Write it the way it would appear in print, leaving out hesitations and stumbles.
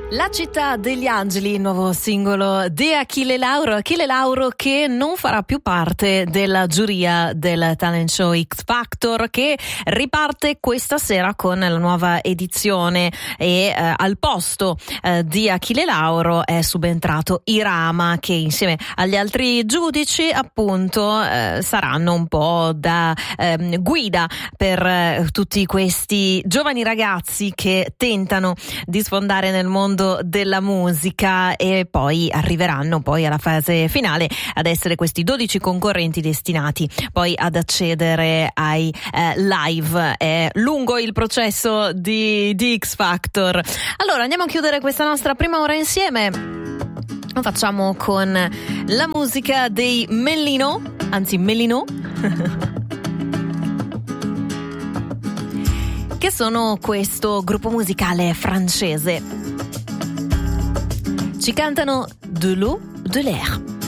La città degli angeli, il nuovo singolo di Achille Lauro che non farà più parte della giuria del talent show X Factor, che riparte questa sera con la nuova edizione e al posto di Achille Lauro è subentrato Irama, che insieme agli altri giudici appunto saranno un po' da guida per tutti questi giovani ragazzi che tentano di sfondare nel mondo della musica e poi arriveranno poi alla fase finale ad essere questi 12 concorrenti destinati poi ad accedere ai live. È lungo il processo di X Factor. Allora andiamo a chiudere questa nostra prima ora insieme. Lo facciamo con la musica dei Melino, che sono questo gruppo musicale francese. Ci cantano De l'eau, de l'air.